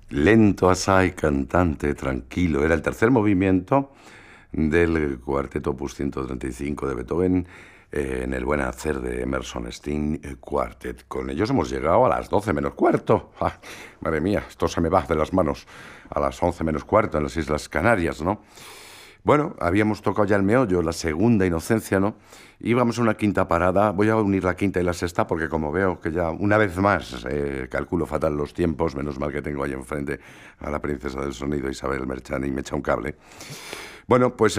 Lento, asai, cantante, tranquilo. Era el tercer movimiento del cuarteto opus 135 de Beethoven en el buen hacer de Emerson Stein Quartet. Con ellos hemos llegado a las 12 menos cuarto. ¡Ah! Madre mía, esto se me va de las manos. A las 11 menos cuarto en las Islas Canarias, ¿no? Bueno, habíamos tocado ya el meollo, la segunda inocencia, ¿no? Íbamos a una quinta parada. Voy a unir la quinta y la sexta porque como veo que ya una vez más calculo fatal los tiempos, menos mal que tengo ahí enfrente a la princesa del sonido Isabel Merchani y me echa un cable. Bueno, pues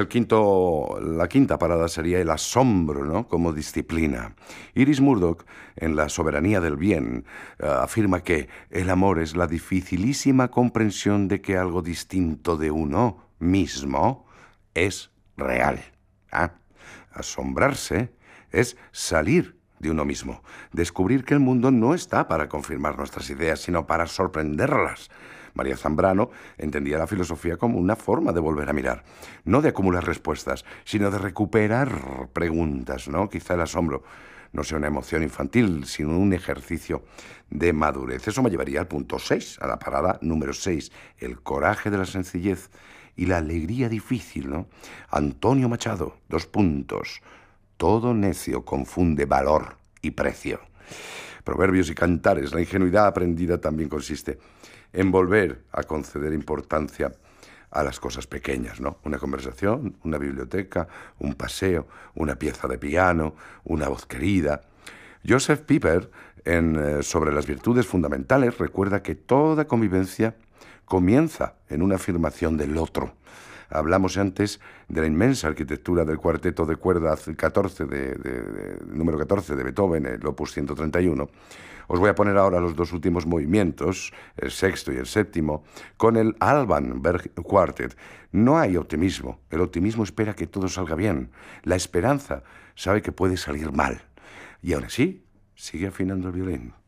la quinta parada sería el asombro, ¿no? Como disciplina. Iris Murdoch, en La soberanía del bien, afirma que el amor es la dificilísima comprensión de que algo distinto de uno mismo es real. ¿Ah? Asombrarse es salir de uno mismo, descubrir que el mundo no está para confirmar nuestras ideas, sino para sorprenderlas. María Zambrano entendía la filosofía como una forma de volver a mirar, no de acumular respuestas, sino de recuperar preguntas, ¿no? Quizá el asombro no sea una emoción infantil, sino un ejercicio de madurez. Eso me llevaría al punto 6, a la parada número 6, el coraje de la sencillez y la alegría difícil, ¿no? Antonio Machado, 2 puntos. Todo necio confunde valor y precio. Proverbios y cantares. La ingenuidad aprendida también consiste en volver a conceder importancia a las cosas pequeñas, ¿no? Una conversación, una biblioteca, un paseo, una pieza de piano, una voz querida. Joseph Pieper, sobre las virtudes fundamentales, recuerda que toda convivencia comienza en una afirmación del otro. Hablamos antes de la inmensa arquitectura del cuarteto de cuerda 14 número 14 de Beethoven, el opus 131. Os voy a poner ahora los dos últimos movimientos, el sexto y el séptimo, con el Alban Berg Quartet. No hay optimismo. El optimismo espera que todo salga bien. La esperanza sabe que puede salir mal. Y aún así, sigue afinando el violín.